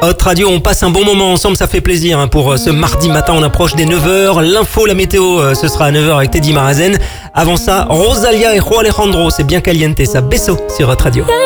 Hot Radio, on passe un bon moment ensemble, ça fait plaisir pour ce mardi matin, on approche des 9h. L'info, la météo, ce sera à 9h avec Teddy Marazen. Avant ça, Rosalia et Jo Alejandro, c'est bien caliente ça. Beso sur Hot Radio.